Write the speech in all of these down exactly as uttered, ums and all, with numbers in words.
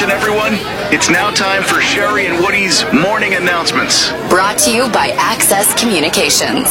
Listen, everyone, it's now time for Sherry and Woody's morning announcements. Brought to you by Access Communications.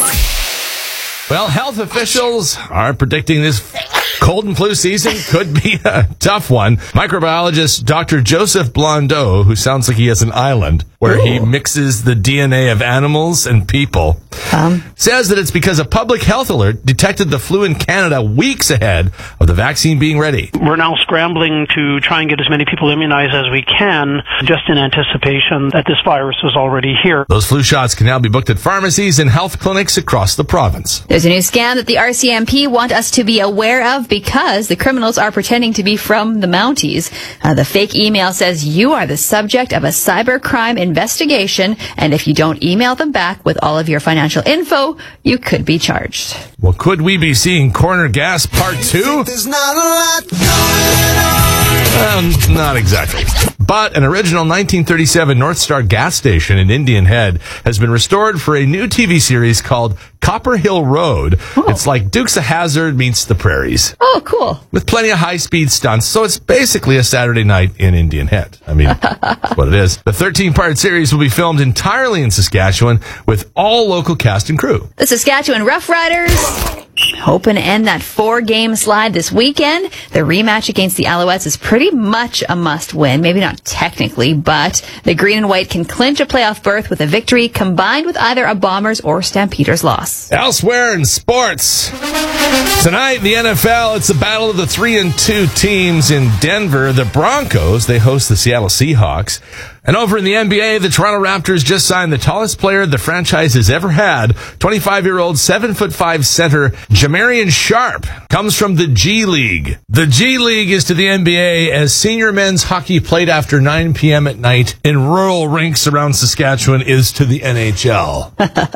Well, health officials are predicting this cold and flu season could be a tough one. Microbiologist Doctor Joseph Blondeau, who sounds like he has an island where Ooh. he mixes the D N A of animals and people, um. says that it's because a public health alert detected the flu in Canada weeks ahead of the vaccine being ready. We're now scrambling to try and get as many people immunized as we can, just in anticipation that this virus was already here. Those flu shots can now be booked at pharmacies and health clinics across the province. There's a new scam that the R C M P want us to be aware of because the criminals are pretending to be from the Mounties. Uh, the fake email says you are the subject of a cybercrime investigation, and if you don't email them back with all of your financial info, you could be charged. Well, could we be seeing Corner Gas Part two? There's not a lot going on. Um, not exactly. But an original nineteen thirty-seven North Star gas station in Indian Head has been restored for a new T V series called Copper Hill Road. Oh. It's like Dukes of Hazzard meets the prairies. Oh, cool. With plenty of high-speed stunts, so it's basically a Saturday night in Indian Head. I mean, that's what it is. The thirteen-part series will be filmed entirely in Saskatchewan with all local cast and crew. The Saskatchewan Roughriders hoping to end that four-game slide this weekend. The rematch against the Alouettes is pretty much a must-win. Maybe not technically, but the green and white can clinch a playoff berth with a victory combined with either a Bombers or Stampeders loss. Elsewhere in sports, tonight the N F L, it's the battle of the three and two teams in Denver. The Broncos, they host the Seattle Seahawks. And over in the N B A, the Toronto Raptors just signed the tallest player the franchise has ever had. twenty-five-year-old, seven foot five center Jamarian Sharp comes from the G League. The G League is to the N B A as senior men's hockey played after nine p.m. at night in rural rinks around Saskatchewan is to the N H L.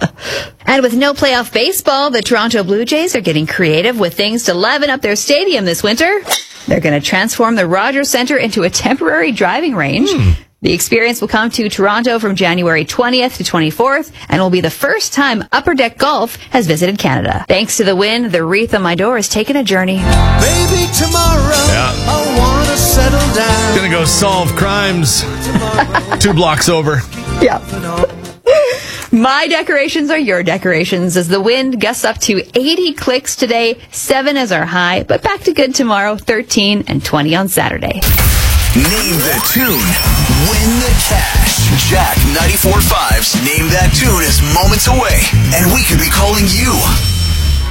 And with no playoff baseball, the Toronto Blue Jays are getting creative with things to liven up their stadium this winter. They're going to transform the Rogers Centre into a temporary driving range. Hmm. The experience will come to Toronto from January twentieth to twenty-fourth and will be the first time Upper Deck Golf has visited Canada. Thanks to the win, the wreath on my door has taken a journey. Maybe tomorrow yeah. I want to settle down. Gonna go solve crimes two blocks over. Yeah. My decorations are your decorations as the wind gusts up to eighty clicks today, seven as our high, but back to good tomorrow, thirteen and twenty on Saturday. Name the tune, win the cash. Jack ninety-four point five's Name That Tune is moments away, and we could be calling you.